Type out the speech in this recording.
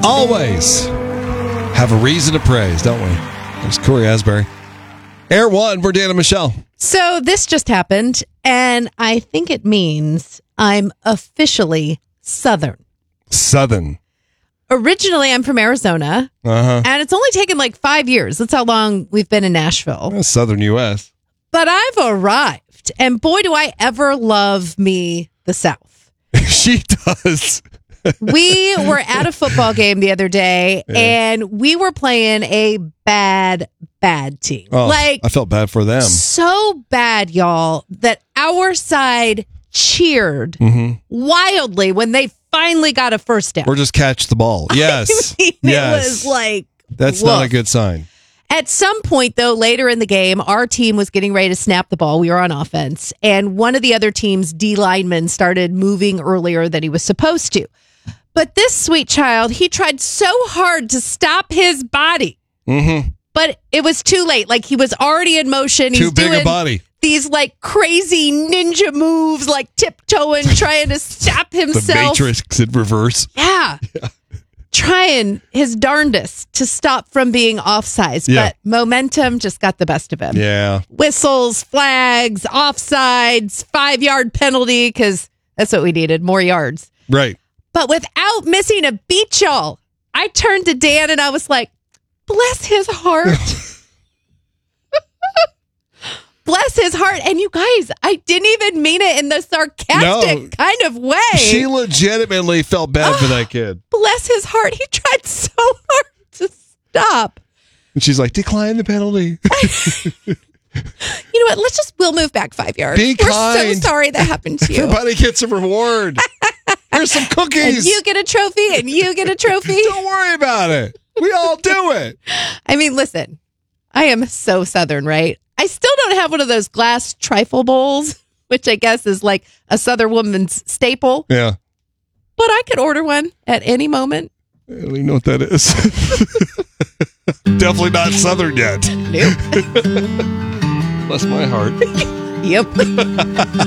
always have a reason to praise, don't we? There's Corey Asbury. Air One, we're Dan and Michelle. So this just happened, and I think it means I'm officially Southern. Southern. Originally, I'm from Arizona, and it's only taken like 5 years. That's how long we've been in Nashville. Southern U.S. But I've arrived, and boy, do I ever love me the South. She does. We were at a football game the other day, and we were playing a bad team. Oh, I felt bad for them. So bad, y'all, that our side cheered wildly when they finally got a first down. Or just catch the ball. Yes. I mean, yes. It was like, that's woof. not a good sign. At some point, though, later in the game, our team was getting ready to snap the ball. We were on offense, and one of the other team's D linemen started moving earlier than he was supposed to. But this sweet child, he tried so hard to stop his body. But it was too late. Like, he was already in motion. Too He's big doing a body. These like crazy ninja moves, like tiptoeing, trying to stop himself. The Matrix in reverse. Yeah. Trying his darndest to stop from being offsides. Yeah. But momentum just got the best of him. Yeah. Whistles, flags, offsides, 5-yard penalty, because that's what we needed, more yards. Right. But without missing a beat, y'all, I turned to Dan and I was like, bless his heart. Bless his heart. And you guys, I didn't even mean it in the sarcastic kind of way. She legitimately felt bad for that kid. Bless his heart. He tried so hard to stop. And she's like, decline the penalty. You know what? We'll move back 5 yards. Be We're kind. so sorry that happened to you. Everybody gets a reward. Here's some cookies. And you get a trophy and you get a trophy. Don't worry about it. We all do it. I mean, listen, I am so Southern, right? I still don't have one of those glass trifle bowls, which I guess is like a Southern woman's staple. Yeah. But I could order one at any moment. I don't even know what that is. Definitely not Southern yet. Nope. Bless my heart. Yep.